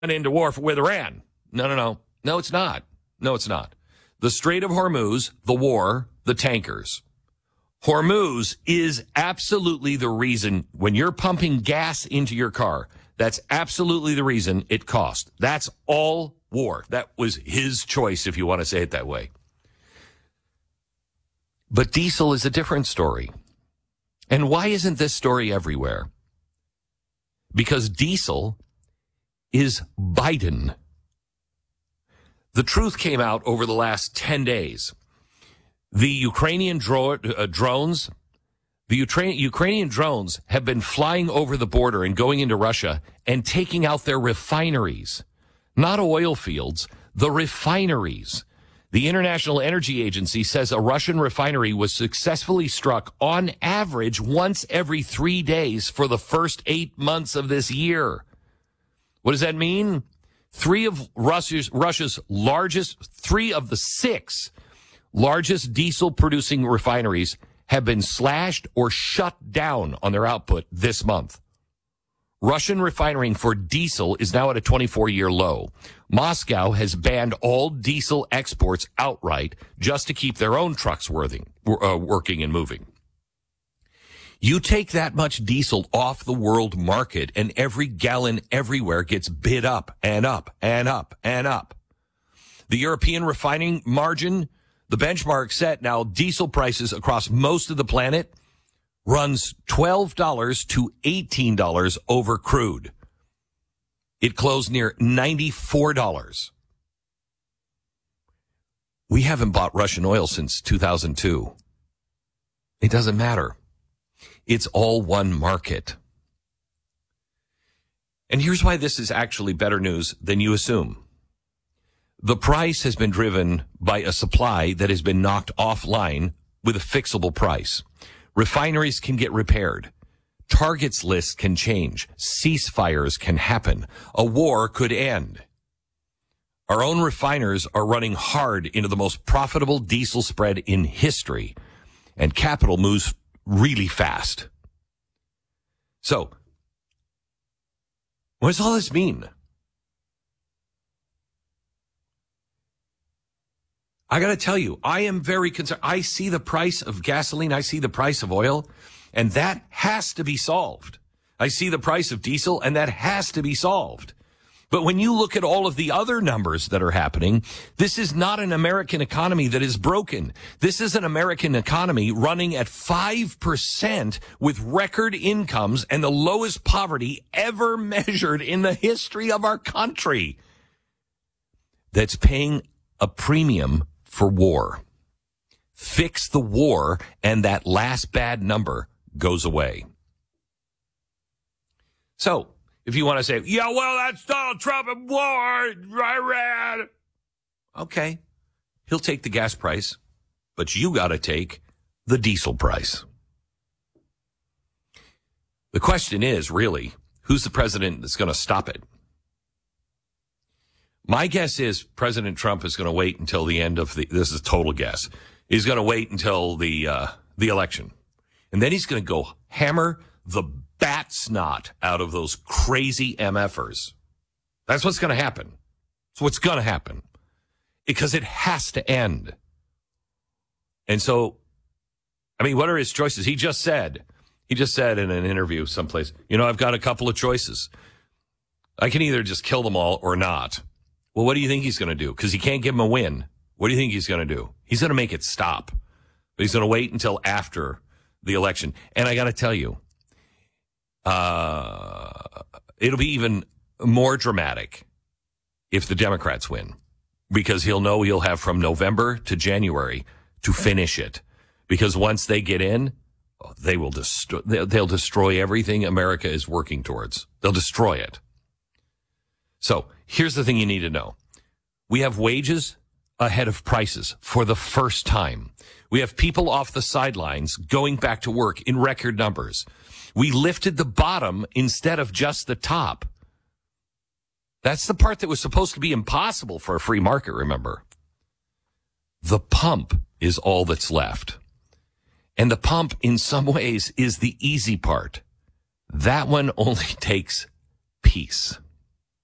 into war with Iran. No. No, it's not. No, it's not. The Strait of Hormuz, the war, the tankers. Hormuz is absolutely the reason when you're pumping gas into your car, that's absolutely the reason it cost. That's all war. That was his choice, if you want to say it that way. But diesel is a different story. And why isn't this story everywhere? Because diesel is Biden. The truth came out over the last 10 days. The Ukrainian drones, Ukrainian drones have been flying over the border and going into Russia and taking out their refineries. Not oil fields, the refineries. The International Energy Agency says a Russian refinery was successfully struck on average once every 3 days for the first 8 months of this year. What does that mean? Three of the 6 largest diesel-producing refineries have been slashed or shut down on their output this month. Russian refining for diesel is now at a 24-year low. Moscow has banned all diesel exports outright just to keep their own trucks working and moving. You take that much diesel off the world market and every gallon everywhere gets bid up and up and up and up. The European refining margin, the benchmark set now, diesel prices across most of the planet runs $12 to $18 over crude. It closed near $94. We haven't bought Russian oil since 2002. It doesn't matter. It's all one market. And here's why this is actually better news than you assume. The price has been driven by a supply that has been knocked offline with a fixable price. Refineries can get repaired. Targets lists can change. Ceasefires can happen. A war could end. Our own refiners are running hard into the most profitable diesel spread in history, and capital moves really fast. So, what does all this mean? I got to tell you, I am very concerned. I see the price of gasoline. I see the price of oil, and that has to be solved. I see the price of diesel, and that has to be solved. But when you look at all of the other numbers that are happening, this is not an American economy that is broken. This is an American economy running at 5% with record incomes and the lowest poverty ever measured in the history of our country. That's paying a premium for war. Fix the war, and that last bad number goes away. So, if you want to say, yeah, well, that's Donald Trump and war, Iran. Okay. He'll take the gas price, but you got to take the diesel price. The question is, really, who's the president that's going to stop it? My guess is President Trump is going to wait until the end of this is a total guess. He's going to wait until the election. And then he's going to go hammer the bat snot out of those crazy MFers. That's what's going to happen. That's what's going to happen. Because it has to end. And so, I mean, what are his choices? He just said in an interview someplace, I've got a couple of choices. I can either just kill them all or not. Well, what do you think he's going to do? Because he can't give him a win. What do you think he's going to do? He's going to make it stop. But he's going to wait until after the election. And I got to tell you, it'll be even more dramatic if the Democrats win. Because he'll know he'll have from November to January to finish it. Because once they get in, they'll destroy everything America is working towards. They'll destroy it. So here's the thing you need to know. We have wages ahead of prices for the first time. We have people off the sidelines going back to work in record numbers. We lifted the bottom instead of just the top. That's the part that was supposed to be impossible for a free market, remember. The pump is all that's left. And the pump, in some ways, is the easy part. That one only takes peace.